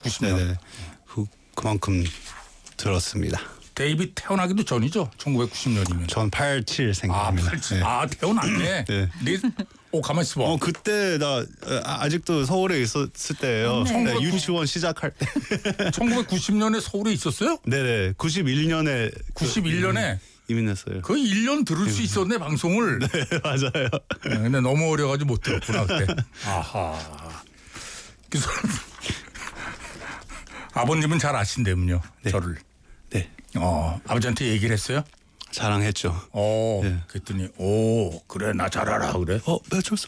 90년. 네네. 그만큼 들었습니다. 데이비 태어나기도 전이죠. 1990년이면. 전 87 생각합니다. 태어났네. 네. 가만 있어봐. 그때 나 아직도 서울에 있었을 때예요. 네, 유치원 시작할 때. 1990년에 서울에 있었어요? 네네. 91년에. 91년에 이민했어요. 거의 1년 들을 수 있었네 방송을. 네 맞아요. 네, 근데 너무 어려가지고 못 들었구나 그때. 아하. 그래서 아버님은 잘 아신대군요. 네. 저를. 네. 아버지한테 얘기를 했어요? 자랑했죠. 네. 그랬더니 그래 나 잘 알아 그래. 배철수.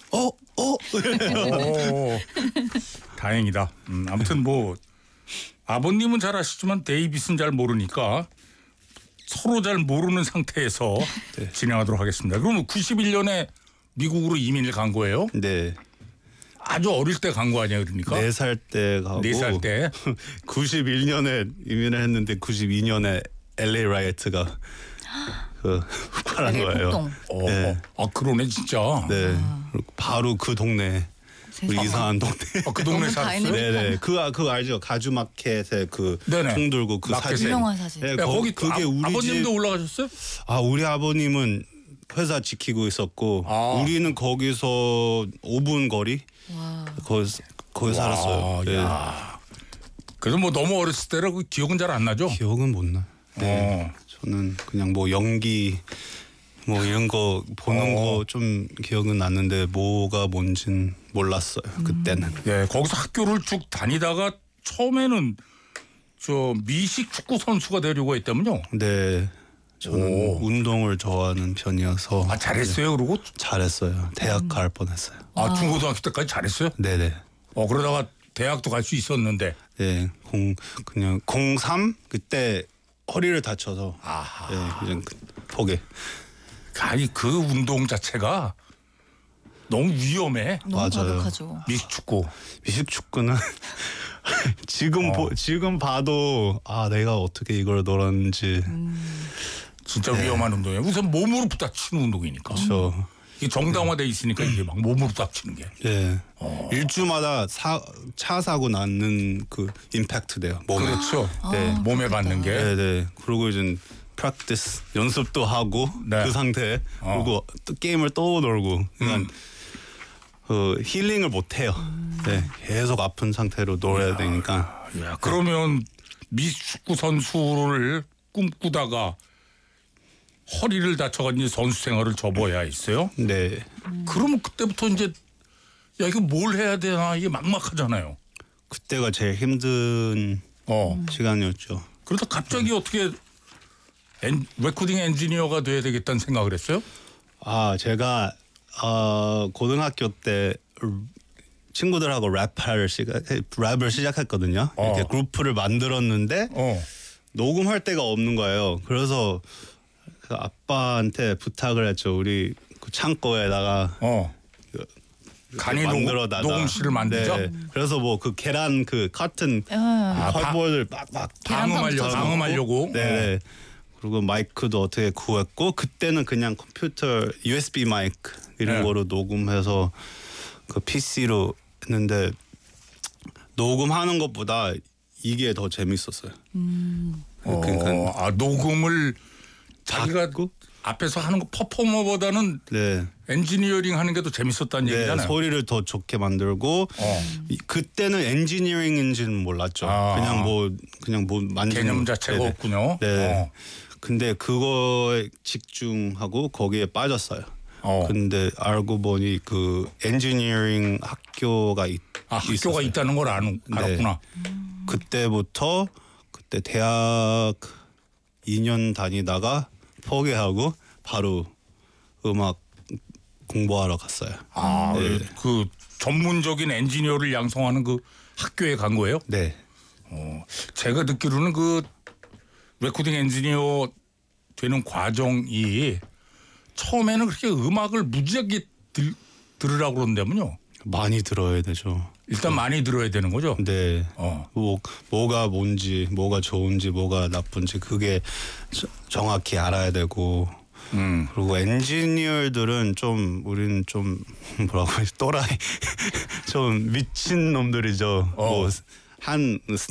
다행이다. 아무튼 뭐 아버님은 잘 아시지만 데이빗은 잘 모르니까 서로 잘 모르는 상태에서 네. 진행하도록 하겠습니다. 그러면 91년에 미국으로 이민을 간 거예요? 네. 아주 어릴 때 간 거 아니에요, 그러니까? 4살 때 가고. 4살 때. 91년에 이민을 했는데 92년에 LA 라이어트가 폭발한 거예요. 네. 그러네 진짜. 네. 바로 그 동네. 그 이상한 동네. 그 동네 살았어요? 네네. 그 알죠? 가주마켓에 총 들고 그 사진. 유명한 사진. 네, 거기 그게 우리 아버님도 집. 올라가셨어요? 우리 아버님은 회사 지키고 있었고 우리는 거기서 5분 거리. 거기 살았어요. 네. 그래서 뭐 너무 어렸을 때라 그 기억은 잘 안 나죠? 기억은 못 나. 네. 저는 그냥 뭐 연기 뭐 이런 거 보는 거 좀 기억은 났는데 뭐가 뭔진 몰랐어요. 그때는. 네, 거기서 학교를 쭉 다니다가 처음에는 저 미식 축구 선수가 되려고 했다면요? 네. 저는 운동을 좋아하는 편이어서. 잘했어요, 그러고? 잘했어요. 대학 갈 뻔했어요. 중고등학교 때까지 잘했어요? 네네. 그러다가 대학도 갈 수 있었는데. 네, 그냥 03 그때 허리를 다쳐서. 네, 이제 포기. 아니 그 운동 자체가 너무 위험해. 너무 가득하죠. 미식축구는 지금 봐도 내가 어떻게 이걸 놀았는지. 진짜 위험한 운동이에요. 우선 몸으로 부닥치는 운동이니까. 그렇죠. 이게 정당화돼 있으니까 이게 막 몸으로 부닥치는 게. 네. 일주마다 차 사고 나는 그 임팩트 돼요. 몸에. 그렇죠. 네. 몸에 받는 게. 네네. 그리고 이제 프랙티스 연습도 하고 그 상태 그리고 또 게임을 또 놀고 그러니까 힐링을 못 해요. 네. 계속 아픈 상태로 놀아야 되니까. 그러면 미축구 선수를 꿈꾸다가 허리를 다쳐가지고 선수 생활을 접어야 했어요? 네. 그러면 그때부터 이제 이거 뭘 해야 되나 이게 막막하잖아요. 그때가 제일 힘든 시간이었죠. 그러다 갑자기 어떻게 레코딩 엔지니어가 돼야 되겠다는 생각을 했어요? 제가 고등학교 때 친구들하고 랩을 시작했거든요. 이렇게 그룹을 만들었는데 녹음할 데가 없는 거예요. 그래서 그 아빠한테 부탁을 했죠. 우리 그 창고에다가 간이 녹음실을 만들죠. 네. 그래서 뭐 그 계란 그 커튼 펄보를 빡빡 방음하려고. 네. 그리고 마이크도 어떻게 구했고 그때는 그냥 컴퓨터 USB 마이크 이런 거로 녹음해서 그 PC로 했는데 녹음하는 것보다 이게 더 재밌었어요. 그러니까 녹음을 자기가 앞에서 하는 거 퍼포머보다는 엔지니어링 하는 게 더 재밌었다는 얘기잖아요. 소리를 더 좋게 만들고 그때는 엔지니어링인지는 몰랐죠. 그냥 뭐 만지는 개념 자체가 없군요. 네. 근데 그거에 집중하고 거기에 빠졌어요. 근데 알고 보니 그 엔지니어링 학교가 학교가 있다는 걸 알았구나. 그때부터 그때 대학 2년 다니다가 포기하고 바로 음악 공부하러 갔어요. 그 전문적인 엔지니어를 양성하는 그 학교에 간 거예요? 네. 제가 듣기로는 그 레코딩 엔지니어 되는 과정이 처음에는 그렇게 음악을 무지하게 들으라고 그런다면요. 많이 들어야 되죠. 일단 많이 들어야 되는 거죠. 네. 뭐가 뭔지, 뭐가 좋은지, 뭐가 나쁜지 그게 정확히 알아야 되고. 그리고 엔지니어들은 우리는 좀 뭐라고 해야 또라이 좀 미친 놈들이죠. 뭐 한